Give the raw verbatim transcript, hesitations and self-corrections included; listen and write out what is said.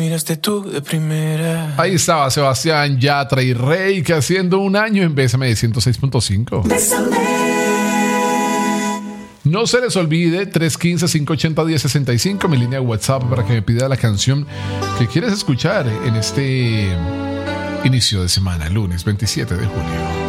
miraste tú de primera. Ahí estaba Sebastián Yatra y Rey, que haciendo un año en Bésame de ciento seis punto cinco. No se les olvide, tres uno cinco, cinco ocho cero, uno cero seis cinco, mi línea de WhatsApp para que me pida la canción que quieres escuchar en este inicio de semana, lunes veintisiete de julio.